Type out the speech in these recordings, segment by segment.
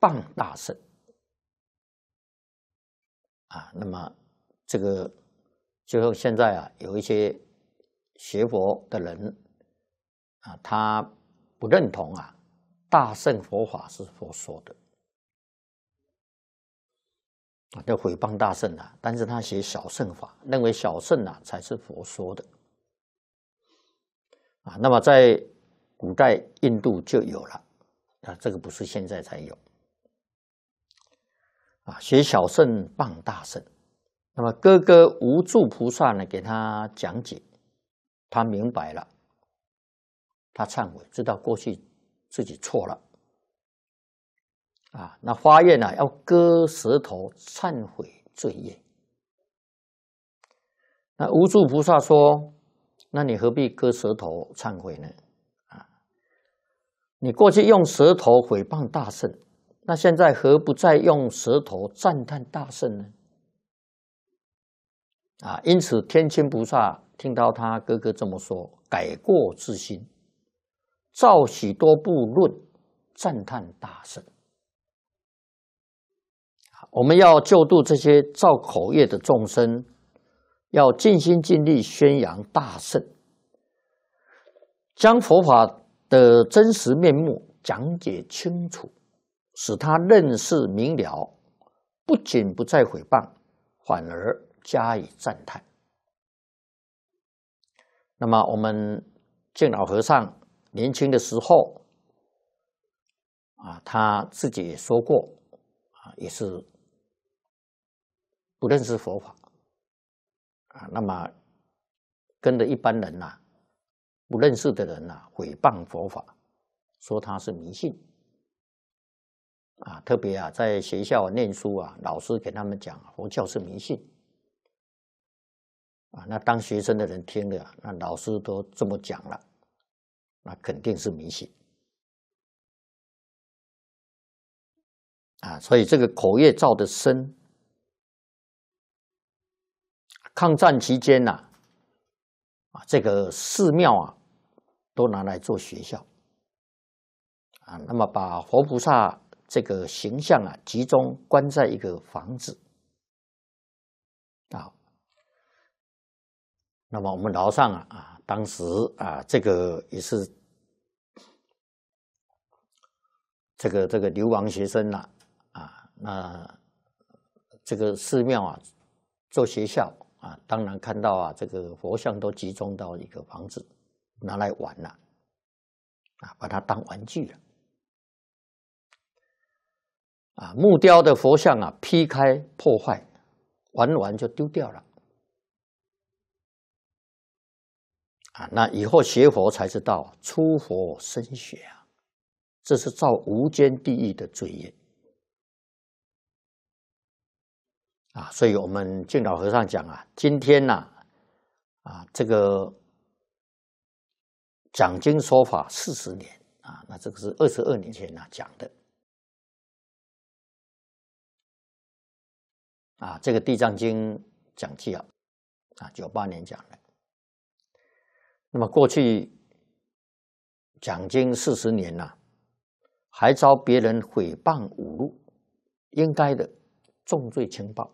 谤大圣啊。那么这个就现在啊，有一些学佛的人啊，他不认同啊大乘佛法是佛说的啊，就毁谤大乘啊。但是他写小乘法，认为小乘啊才是佛说的啊。那么在古代印度就有了啊，这个不是现在才有啊。写小乘谤大乘，那么哥哥无住菩萨呢给他讲解，他明白了，他忏悔，知道过去自己错了啊。那发愿呢要割舌头忏悔罪业。那无住菩萨说：“那你何必割舌头忏悔呢？啊，你过去用舌头毁谤大圣，那现在何不再用舌头赞叹大圣呢？”啊，因此天亲菩萨听到他哥哥这么说，改过自新，造许多部论赞叹大圣。我们要救度这些造口业的众生，要尽心尽力宣扬大圣，将佛法的真实面目讲解清楚，使他认识明了，不仅不再毁谤，反而加以赞叹。那么我们净老和尚年轻的时候啊，他自己也说过啊，也是不认识佛法啊，那么跟着一般人呐，不认识的人呐，毁谤佛法，说他是迷信啊。特别啊，在学校念书啊，老师给他们讲佛教是迷信啊。那当学生的人听了，那老师都这么讲了，那肯定是迷信啊。所以这个口业造得深。抗战期间呐，啊，这个寺庙啊，都拿来做学校啊。那么把活菩萨这个形象啊，集中关在一个房子啊。那么我们楼上啊，当时啊，这个也是这个流亡学生呐啊，那这个寺庙啊，做学校。啊，当然看到啊，这个佛像都集中到一个房子，拿来玩了，啊，把它当玩具了，啊，木雕的佛像啊，劈开破坏，玩完就丢掉了，啊，那以后学佛才知道，出佛身血啊，这是造无间地狱的罪业。啊，所以我们净老和尚讲啊，今天呐，啊，这个讲经说法40年啊，那这个是22年前讲的啊，这个地藏经讲记啊，98年讲的。那么过去讲经40年呐，还遭别人毁谤侮辱，应该的重罪轻报。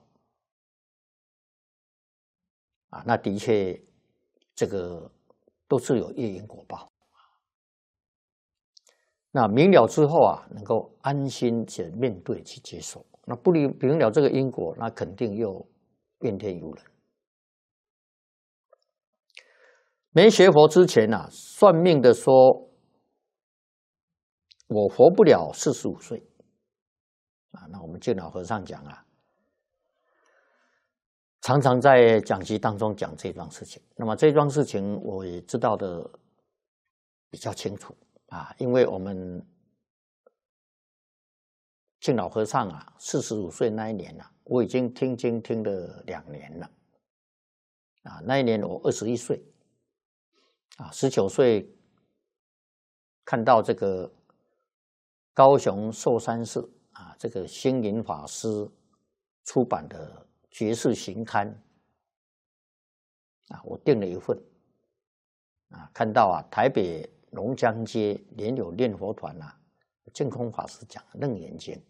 啊，那的确，这个都是有业因果报。那明了之后啊，能够安心去面对去接受。那不明了这个因果，那肯定又怨天尤人。没学佛之前啊，算命的说，我活不了45岁啊。那我们净老和尚讲啊。常常在讲集当中讲这桩事情，那么这桩事情我也知道的比较清楚啊，因为我们净老和尚啊，45岁那一年啊，我已经听经听了2年了啊。那一年我21岁啊，19岁看到这个高雄寿山寺啊，这个星云法师出版的觉世行刊啊，我订了一份啊，看到啊，台北龙江街连有念佛团啊，净空法师讲《楞严经》